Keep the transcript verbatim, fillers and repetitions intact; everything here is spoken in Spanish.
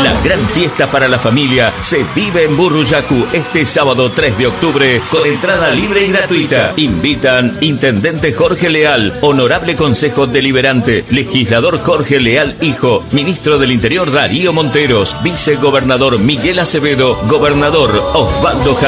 La gran fiesta para la familia se vive en Burruyacu este sábado tres de octubre con entrada libre y gratuita. Invitan Intendente Jorge Leal, Honorable Consejo Deliberante, Legislador Jorge Leal Hijo, Ministro del Interior Darío Monteros, Vicegobernador Miguel Acevedo, Gobernador Osvaldo Jara.